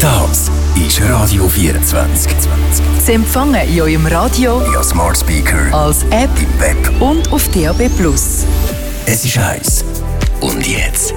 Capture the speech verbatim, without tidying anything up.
Das ist Radio vierundzwanzig. Sie empfangen in eurem Radio, via Smart Speaker, als App im Web und auf D A B plus. Es ist heiß. Und jetzt